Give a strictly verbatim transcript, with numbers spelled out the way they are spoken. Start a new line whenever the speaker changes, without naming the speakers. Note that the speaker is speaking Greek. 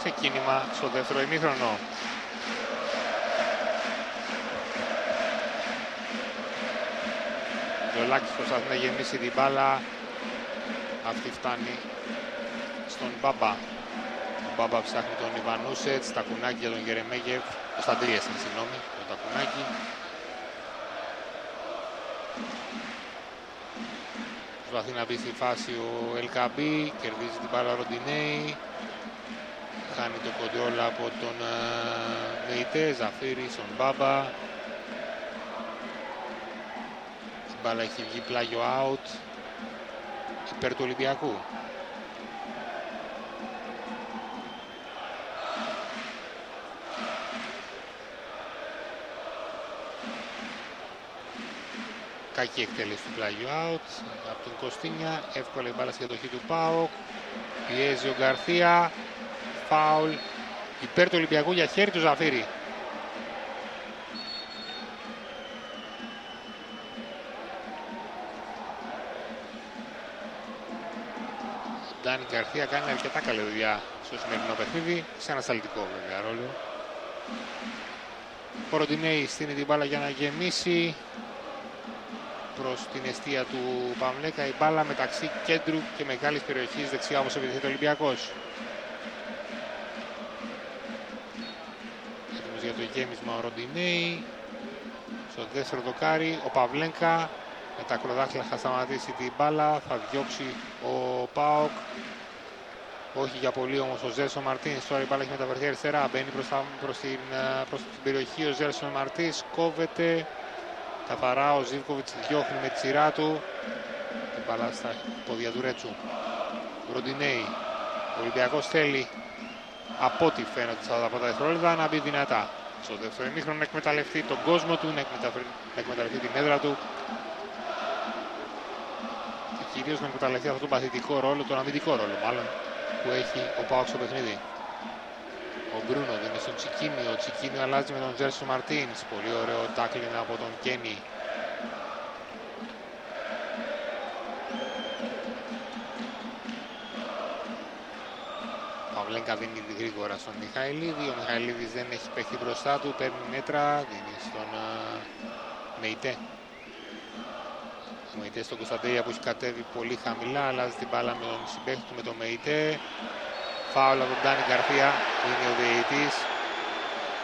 ξεκίνημα στο δεύτερο ημίχρονο. Γιολάκης προσπαθεί να γεμίσει την μπάλα. Αυτή φτάνει στον Μπάμπα. Ο Μπάμπα ψάχνει τον Ιβανούσετς, τα κουνάκι για τον Γερεμέγεφ. Ο Σταντρίας είναι, συγγνώμη, το τακουνάκι. Προσπαθεί να μπει στη φάση ο Ελκαμπή, κερδίζει την μπάλα ο Ροντινέη. Χάνει το κοντρόλ από τον uh, Μεϊτέ, Ζαφύρη στον Μπάμπα. Η μπάλα έχει βγει πλάγιο out υπέρ του Ολυμπιακού. Κακή εκτέλεση του πλάγιου out από τον Κωστίνια. Εύκολα η μπάλα στη κατοχή του ΠΑΟΚ. Πιέζει ο Γκαρθία. Φάουλ υπέρ του Ολυμπιακού για χέρι του Ζαφύρη. Ο Ντάνι Γκαρθία κάνει αρκετά καλή δουλειά στο σημερινό παιχνίδι. Σε ανασταλτικό βέβαια ρόλο. Ο Ροντινέη στείνει την μπάλα για να γεμίσει προς την εστία του Παμλέκα. Η μπάλα μεταξύ κέντρου και μεγάλης περιοχής δεξιά, όπως επιτίθεται ο Ολυμπιακός. Έτοιμος για το γέμισμα ο Ροντινέη. Στο δεύτερο δοκάρι ο Παυλέγκα με τα ακροδάχτυλα θα σταματήσει την μπάλα. Θα διώξει ο ΠΑΟΚ. Όχι για πολύ όμως ο Ζέλσον Μαρτίνς. Τώρα η μπάλα έχει μεταφερθεί αριστερά. Μπαίνει προς, τα, προς, την, προς την περιοχή ο Ζέλσον Μαρτίνς. Κόβεται. Καθαρά ο Ζίβκοβιτς διώχνει με τη σειρά του. Την μπάλα στα πόδια του Ρέτσου. Ροντινέη. Ο Ολυμπιακός θέλει, από ό,τι φαίνεται στα πρώτα δευτερόλεπτα, να μπει δυνατά στο δεύτερο ημίχρονο, να εκμεταλλευτεί τον κόσμο του, να εκμεταλλευτεί, να εκμεταλλευτεί την έδρα του και κυρίως να εκμεταλλευτεί αυτόν τον παθητικό ρόλο, τον αμυντικό ρόλο μάλλον, που έχει ο ΠΑΟΚ στο παιχνίδι. Ο Μπρούνο δίνει στον Τσικίνιο, ο Τσικίνιο αλλάζει με τον Ζέλσον Μαρτίνς. Πολύ ωραίο τάκλιν από τον Κένι. Παυλέγκα δίνει γρήγορα στον Μιχαηλίδη. Ο Μιχαηλίδης δεν έχει παίχτη μπροστά του, παίρνει μέτρα, δίνει στον uh, Μεϊτέ. Ο Μεϊτέ στον Κωνσταντέλια που έχει κατέβει πολύ χαμηλά, αλλάζει την μπάλα με τον συμπαίχτη του, με τον Μεϊτέ. Φάουλ από τον Ντάνι Γκαρθία, είναι ο διαιτητής.